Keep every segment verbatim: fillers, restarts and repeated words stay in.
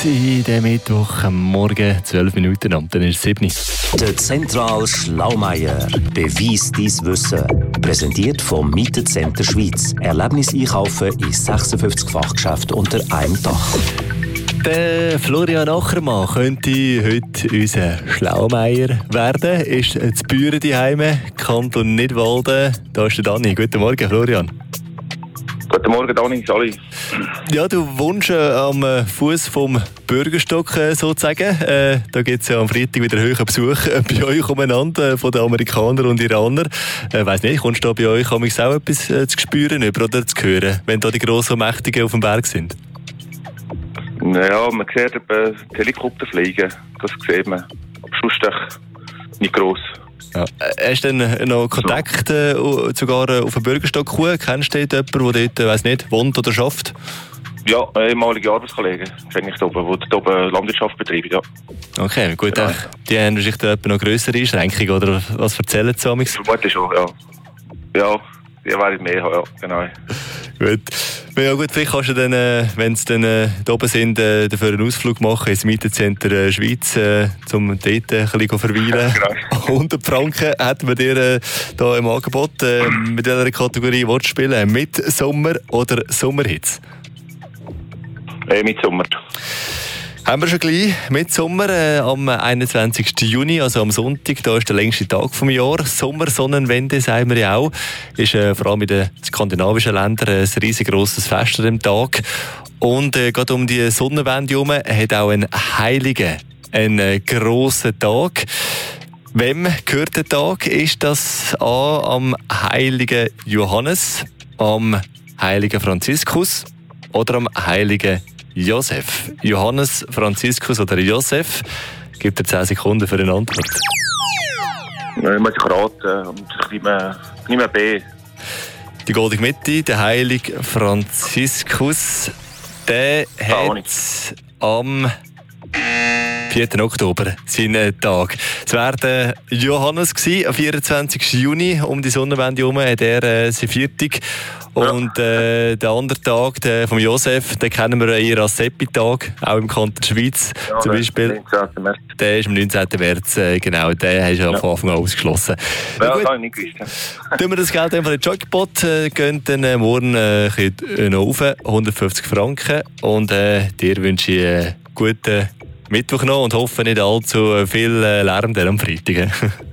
in diesem Mittwoch am Morgen, zwölf Minuten ab, dann ist es sieben. Der Zentral Schlaumeier. Beweis dein Wissen. Präsentiert vom Mietecenter Schweiz. Erlebnis einkaufen in sechsundfünfzig Fachgeschäften unter einem Dach. Der Florian Achermann könnte heute unser Schlaumeier werden. Ist zu Büren daheim, Kanton Nidwalden. Da ist der Dani. Guten Morgen, Florian. Guten Morgen, Dani. Sali. Ja, du wohnst äh, am Fuß vom Bürgerstock äh, sozusagen. Äh, da gibt es ja am Freitag wieder hohen Besuch äh, bei euch umeinander äh, von den Amerikanern und Iranern. Ich äh, weiss nicht, kommst du da bei euch auch etwas äh, zu spüren oder zu hören, wenn da die grossen und Mächtigen auf dem Berg sind? Ja, man sieht eben die Helikopter fliegen. Das sieht man. Aber sonst nicht gross. Ja. Hast du denn noch Kontakt äh, sogar auf den Bürgerstock gekommen? Kennst du dort jemanden, der dort, weiss nicht, wohnt oder schafft? Ja, ehemalige Arbeitskollegen kenne ich da oben, die da oben Landwirtschaft betreiben, ja. Okay, gut. Ja. Äh, die haben wahrscheinlich da noch grössere Einschränkungen, oder was erzählen sie amigs? Vermutlich schon, ja. Ja, die werden mehr haben, ja, genau. Gut. Ja gut, vielleicht kannst du dann, äh, wenn sie dann äh, da oben sind, äh, dafür einen Ausflug machen ins Mietecenter äh, Schweiz, äh, um dort äh, ein bisschen verweilen. Genau. hundert Franken hätten wir dir äh, da im Angebot. Äh, mit welcher Kategorie willst du spielen? Mit Sommer oder Sommerhits? Äh, mit Sommer. Haben wir schon gleich mit Sommer äh, am einundzwanzigsten Juni, also am Sonntag, da ist der längste Tag vom Jahr. Sommersonnenwende, sagen wir ja auch. Ist äh, vor allem in den skandinavischen Ländern ein riesengroßes Fest an dem Tag. Und äh, gerade um die Sonnenwende herum hat auch ein Heiliger einen äh, grossen Tag. Wem gehört der Tag? Ist das A, am heiligen Johannes, am heiligen Franziskus oder am heiligen Josef? Johannes, Franziskus oder Josef? Gibt dir zehn Sekunden für eine Antwort. Ja, ich muss ich raten. Und ich nehme, ich nehme B. Die Goldige Mitte, der heilige Franziskus, der Ah, hat am vierten Oktober seinen Tag. Es wäre der Johannes gewesen, am vierundzwanzigsten Juni, um die Sonnenwende herum, hat er äh, sein Viertag. Und äh, der andere Tag, der vom Josef, den kennen wir eher als Seppi-Tag, auch im Kanton Schweiz Ja, zum Beispiel. neunzehnten März. Der ist am neunzehnten März, äh, genau, den hast du ja. von Anfang an ausgeschlossen. Ja, Gut, das habe ich nicht gewusst. tun wir das Geld einfach in den Jackpot, äh, gehen dann äh, morgen äh, ein bisschen noch rauf, hundertfünfzig Franken. Und äh, dir wünsche ich einen guten Mittwoch noch und hoffe nicht allzu viel äh, Lärm dann am Freitag.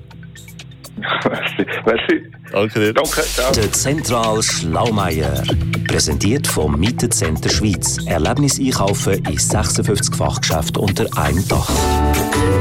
Merci. Merci. Danke dir. Danke, ciao. Der Zentral Schlaumeier. Präsentiert vom Mietecenter Schweiz. Erlebnis einkaufen in sechsundfünfzig Fachgeschäften unter einem Dach.